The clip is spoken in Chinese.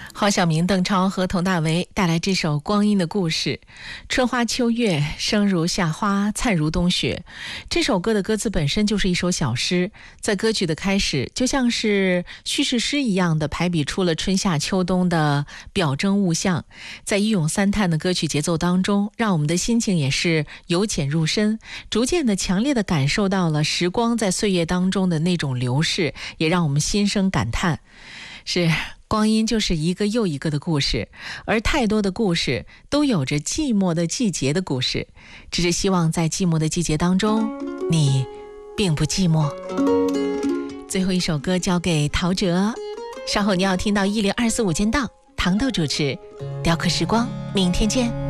黄晓明、邓超和佟大为带来这首《光阴的故事》。春花秋月，生如夏花，灿如冬雪。这首歌的歌词本身就是一首小诗，在歌曲的开始就像是叙事诗一样的排比出了春夏秋冬的表征物象，在一咏三叹的歌曲节奏当中，让我们的心情也是由浅入深，逐渐的强烈的感受到了时光在岁月当中的那种流逝，也让我们心生感叹。是，光阴就是一个又一个的故事，而太多的故事都有着寂寞的季节的故事，只是希望在寂寞的季节当中，你并不寂寞。最后一首歌交给陶喆，稍后你要听到10245间道，糖豆主持雕刻时光，明天见。